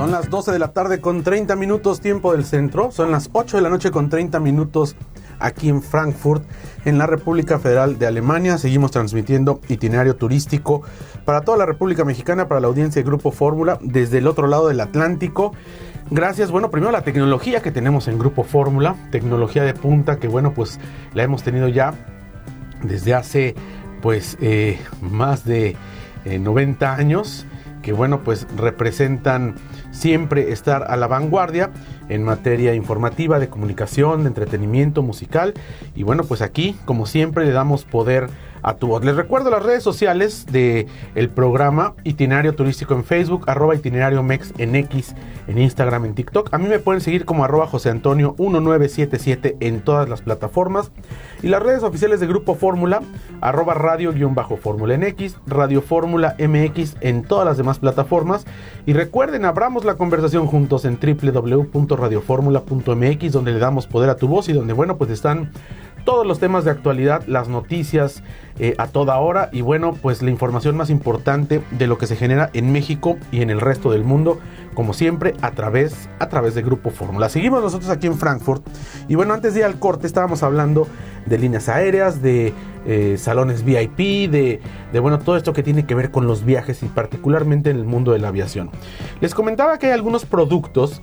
Son las 12 de la tarde con 30 minutos tiempo del centro. Son las 8 de la noche con 30 minutos aquí en Frankfurt, en la República Federal de Alemania. Seguimos transmitiendo itinerario turístico para toda la República Mexicana, para la audiencia de Grupo Fórmula, desde el otro lado del Atlántico. Gracias, bueno, primero a la tecnología que tenemos en Grupo Fórmula, tecnología de punta que, bueno, pues la hemos tenido ya desde hace, pues, más de 90 años, que, bueno, pues representan siempre estar a la vanguardia en materia informativa, de comunicación, de entretenimiento, musical. Y bueno, pues aquí, como siempre, le damos poder a tu voz. Les recuerdo las redes sociales de el programa: Itinerario Turístico en Facebook, @itinerariomex en X, en Instagram, en TikTok. A mí me pueden seguir como @joseantonio1977 en todas las plataformas. Y las redes oficiales de Grupo Fórmula, @radio_fórmula en X, Radio Fórmula MX en todas las demás plataformas. Y recuerden, abramos la conversación juntos en www.radioformula.mx, donde le damos poder a tu voz y donde, bueno, pues están todos los temas de actualidad, las noticias a toda hora y, bueno, pues la información más importante de lo que se genera en México y en el resto del mundo, como siempre, a través de Grupo Fórmula. Seguimos nosotros aquí en Frankfurt y, bueno, antes de ir al corte estábamos hablando de líneas aéreas, de salones VIP, de bueno, todo esto que tiene que ver con los viajes y particularmente en el mundo de la aviación. Les comentaba que hay algunos productos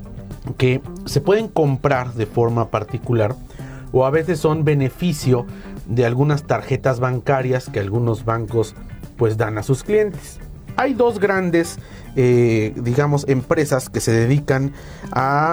que se pueden comprar de forma particular o a veces son beneficio de algunas tarjetas bancarias que algunos bancos pues dan a sus clientes. Hay dos grandes, digamos, empresas que se dedican a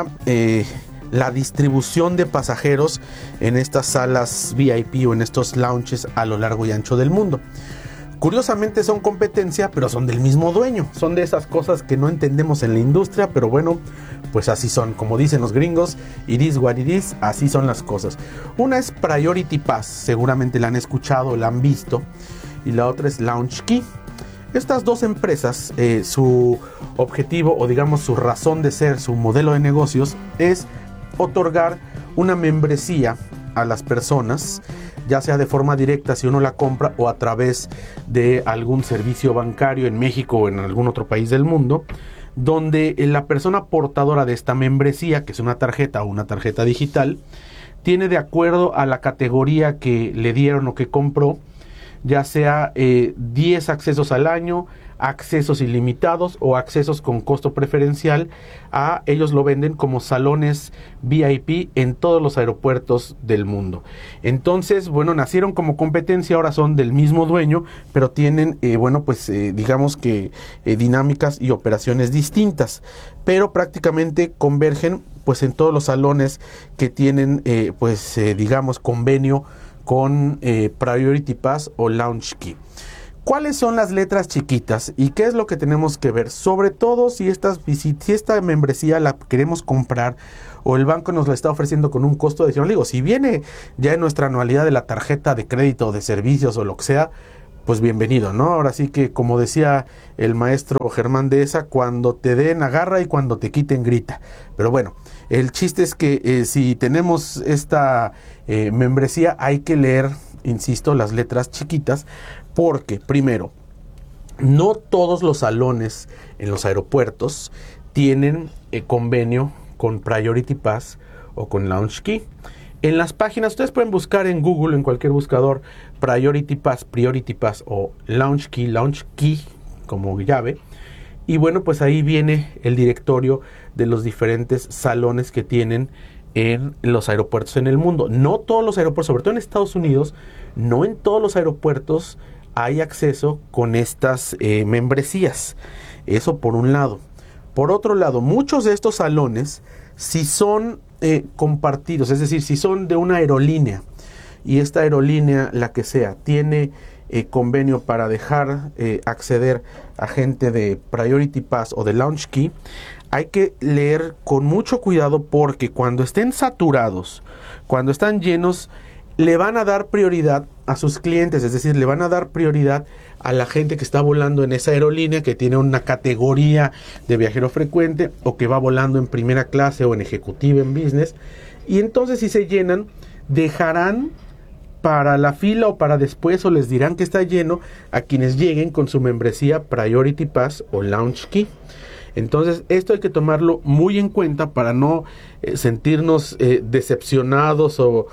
la distribución de pasajeros en estas salas VIP o en estos lounges a lo largo y ancho del mundo. Curiosamente son competencia, pero son del mismo dueño. Son de esas cosas que no entendemos en la industria, pero bueno, pues así son. Como dicen los gringos, it is what it is, así son las cosas. Una es Priority Pass, seguramente la han escuchado, la han visto, y la otra es LaunchKey. Estas dos empresas, su objetivo o digamos su razón de ser, su modelo de negocios es otorgar una membresía a las personas, ya sea de forma directa si uno la compra o a través de algún servicio bancario en México o en algún otro país del mundo, donde la persona portadora de esta membresía, que es una tarjeta o una tarjeta digital, tiene, de acuerdo a la categoría que le dieron o que compró, ya sea 10 accesos al año, accesos ilimitados o accesos con costo preferencial. Ellos lo venden como salones VIP en todos los aeropuertos del mundo. Entonces, bueno, nacieron como competencia, ahora son del mismo dueño, pero tienen, bueno, pues digamos que dinámicas y operaciones distintas, pero prácticamente convergen pues en todos los salones que tienen, digamos, convenio con Priority Pass o LaunchKey. ¿Cuáles son las letras chiquitas y qué es lo que tenemos que ver? Sobre todo si esta membresía la queremos comprar o el banco nos la está ofreciendo con un costo adicional. Digo, si viene ya en nuestra anualidad de la tarjeta de crédito o de servicios o lo que sea, pues bienvenido, ¿no? Ahora sí que, como decía el maestro Germán Dehesa, cuando te den agarra y cuando te quiten grita. Pero bueno, el chiste es que si tenemos esta membresía hay que leer, insisto, las letras chiquitas, porque primero, no todos los salones en los aeropuertos tienen convenio con Priority Pass o con LaunchKey. En las páginas, ustedes pueden buscar en Google, en cualquier buscador, Priority Pass o LaunchKey como llave. Y bueno, pues ahí viene el directorio de los diferentes salones que tienen en los aeropuertos en el mundo. No todos los aeropuertos, sobre todo en Estados Unidos, no en todos los aeropuertos hay acceso con estas membresías. Eso por un lado. Por otro lado, muchos de estos salones, si son compartidos, es decir, si son de una aerolínea y esta aerolínea, la que sea, tiene convenio para dejar acceder a gente de Priority Pass o de LaunchKey, hay que leer con mucho cuidado porque cuando estén saturados, cuando están llenos, le van a dar prioridad a sus clientes, es decir, le van a dar prioridad a la gente que está volando en esa aerolínea, que tiene una categoría de viajero frecuente o que va volando en primera clase o en ejecutiva, en business, y entonces si se llenan, dejarán para la fila o para después, o les dirán que está lleno a quienes lleguen con su membresía Priority Pass o LaunchKey. Entonces, esto hay que tomarlo muy en cuenta para no sentirnos decepcionados o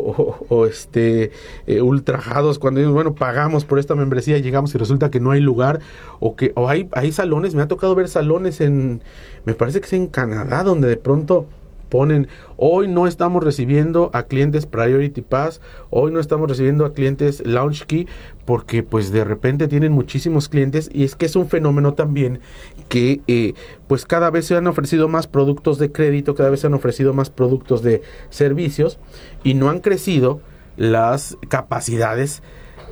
ultrajados cuando digo, bueno, pagamos por esta membresía y llegamos y resulta que no hay lugar, o hay salones. Me ha tocado ver salones me parece que es en Canadá, donde de pronto ponen: hoy no estamos recibiendo a clientes Priority Pass, hoy no estamos recibiendo a clientes Launch Key, porque pues de repente tienen muchísimos clientes. Y es que es un fenómeno también que pues cada vez se han ofrecido más productos de crédito, cada vez se han ofrecido más productos de servicios, y no han crecido las capacidades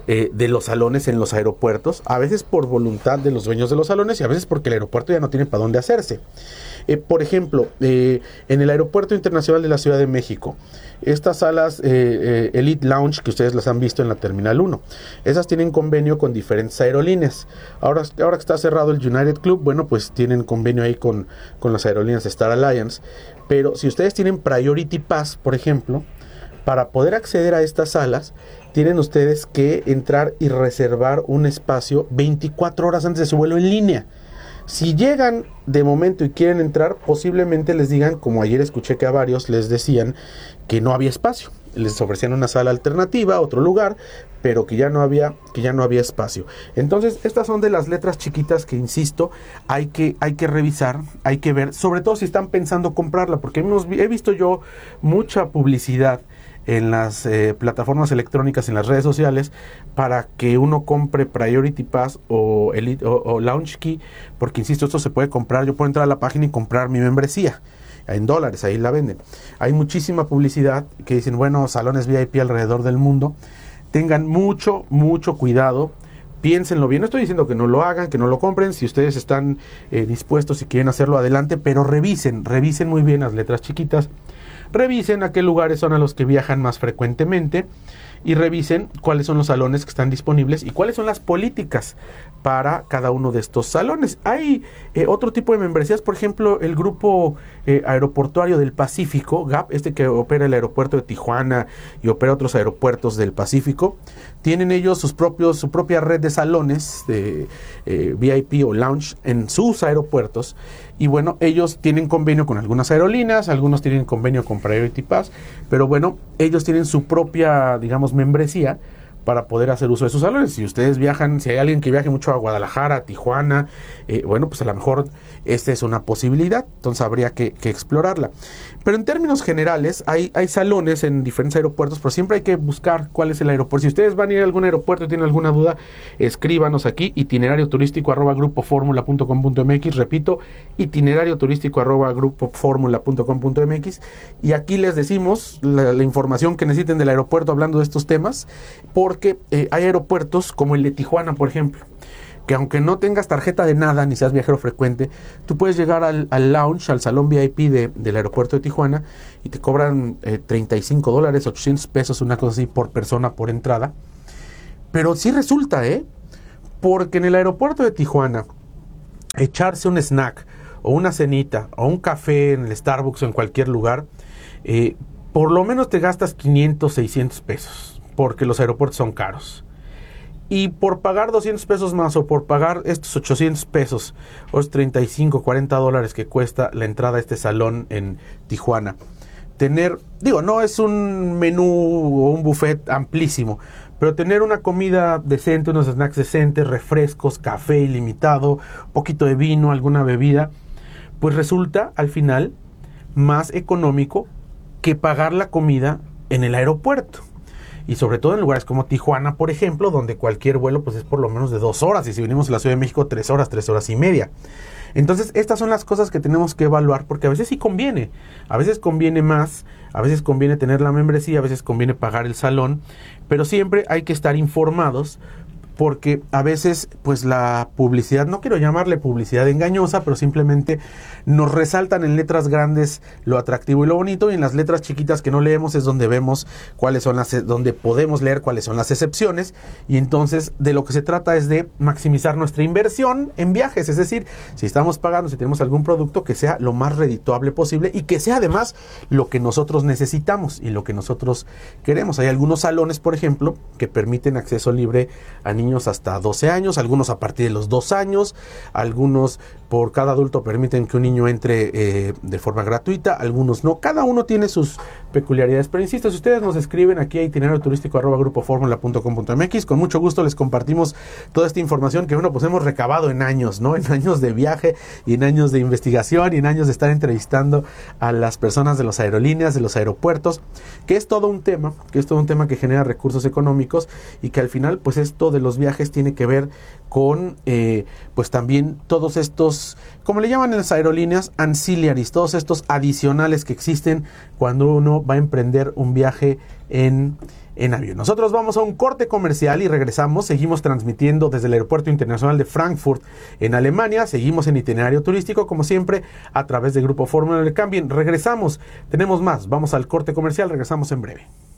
de los salones en los aeropuertos, a veces por voluntad de los dueños de los salones y a veces porque el aeropuerto ya no tiene para dónde hacerse. Por ejemplo, en el Aeropuerto Internacional de la Ciudad de México, estas salas Elite Lounge que ustedes las han visto en la Terminal 1, esas tienen convenio con diferentes aerolíneas. Ahora que está cerrado el United Club, bueno, pues tienen convenio ahí con las aerolíneas Star Alliance. Pero si ustedes tienen Priority Pass, por ejemplo, para poder acceder a estas salas, tienen ustedes que entrar y reservar un espacio 24 horas antes de su vuelo en línea. Si llegan de momento y quieren entrar, posiblemente les digan, como ayer escuché que a varios les decían que no había espacio. Les ofrecían una sala alternativa, otro lugar, pero que ya no había espacio. Entonces, estas son de las letras chiquitas que, insisto, hay que revisar, hay que ver, sobre todo si están pensando comprarla, porque he visto yo mucha publicidad en las plataformas electrónicas, en las redes sociales, para que uno compre Priority Pass o Elite o Launch Key, porque insisto, esto se puede comprar. Yo puedo entrar a la página y comprar mi membresía en dólares, ahí la venden. Hay muchísima publicidad que dicen, bueno, salones VIP alrededor del mundo. Tengan mucho cuidado, piénsenlo bien. No estoy diciendo que no lo hagan, que no lo compren. Si ustedes están dispuestos y quieren hacerlo, adelante, pero revisen muy bien las letras chiquitas. Revisen a qué lugares son a los que viajan más frecuentemente y revisen cuáles son los salones que están disponibles y cuáles son las políticas para cada uno de estos salones. Hay otro tipo de membresías, por ejemplo, el Grupo Aeroportuario del Pacífico, GAP, que opera el aeropuerto de Tijuana y opera otros aeropuertos del Pacífico. Tienen ellos su propia red de salones de VIP o lounge en sus aeropuertos. Y bueno, ellos tienen convenio con algunas aerolíneas, algunos tienen convenio con Priority Pass, pero bueno, ellos tienen su propia, digamos, membresía para poder hacer uso de sus salones. Si ustedes viajan, si hay alguien que viaje mucho a Guadalajara, a Tijuana, bueno, pues a lo mejor esta es una posibilidad, entonces habría que explorarla. Pero en términos generales, hay salones en diferentes aeropuertos, pero siempre hay que buscar cuál es el aeropuerto. Si ustedes van a ir a algún aeropuerto y tienen alguna duda, escríbanos aquí, itinerarioturístico@grupoformula.com.mx, repito, itinerarioturístico@grupoformula.com.mx, y aquí les decimos la información que necesiten del aeropuerto hablando de estos temas, porque hay aeropuertos como el de Tijuana, por ejemplo, que aunque no tengas tarjeta de nada, ni seas viajero frecuente, tú puedes llegar al lounge, al salón VIP del aeropuerto de Tijuana, y te cobran $35, $800, una cosa así por persona, por entrada. Pero sí resulta, porque en el aeropuerto de Tijuana, echarse un snack, o una cenita, o un café en el Starbucks o en cualquier lugar, por lo menos te gastas $500, $600, porque los aeropuertos son caros. Y por pagar $200 más, o por pagar estos $800, o es $35, $40 que cuesta la entrada a este salón en Tijuana, no es un menú o un buffet amplísimo, pero tener una comida decente, unos snacks decentes, refrescos, café ilimitado, un poquito de vino, alguna bebida, pues resulta al final más económico que pagar la comida en el aeropuerto. Y sobre todo en lugares como Tijuana, por ejemplo, donde cualquier vuelo pues es por lo menos de 2 horas. Y si venimos a la Ciudad de México, 3 horas, 3 horas y media. Entonces, estas son las cosas que tenemos que evaluar, porque a veces sí conviene. A veces conviene más, a veces conviene tener la membresía, a veces conviene pagar el salón. Pero siempre hay que estar informados, porque a veces pues la publicidad, no quiero llamarle publicidad engañosa, pero simplemente nos resaltan en letras grandes lo atractivo y lo bonito, y en las letras chiquitas que no leemos es donde vemos donde podemos leer cuáles son las excepciones. Y entonces de lo que se trata es de maximizar nuestra inversión en viajes, es decir, si estamos pagando, si tenemos algún producto, que sea lo más redituable posible y que sea además lo que nosotros necesitamos y lo que nosotros queremos. Hay algunos salones, por ejemplo, que permiten acceso libre a niños niños hasta 12 años, algunos a partir de los 2 años, algunos por cada adulto permiten que un niño entre de forma gratuita, algunos no. Cada uno tiene sus peculiaridades. Pero insisto, si ustedes nos escriben aquí a itinerario-turístico@grupoformula.com.mx, con mucho gusto les compartimos toda esta información que, bueno, pues hemos recabado en años, ¿no? En años de viaje y en años de investigación y en años de estar entrevistando a las personas de las aerolíneas, de los aeropuertos, que es todo un tema, que genera recursos económicos y que al final, pues esto de los viajes tiene que ver con, pues también todos estos, como le llaman en las aerolíneas, ancillaries, todos estos adicionales que existen cuando uno va a emprender un viaje en avión. Nosotros vamos a un corte comercial y regresamos. Seguimos transmitiendo desde el Aeropuerto Internacional de Frankfurt en Alemania. Seguimos en Itinerario Turístico, como siempre, a través de Grupo Fórmula. No le cambien. Regresamos. Tenemos más. Vamos al corte comercial. Regresamos en breve.